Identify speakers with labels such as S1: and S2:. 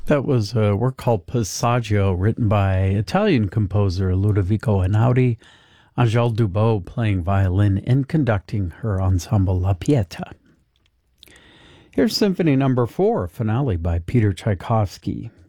S1: That was a work called Passaggio, written by Italian composer Ludovico Einaudi, Angèle Dubot playing violin and conducting her ensemble La Pietà. Here's Symphony Number 4, Finale by Peter Tchaikovsky.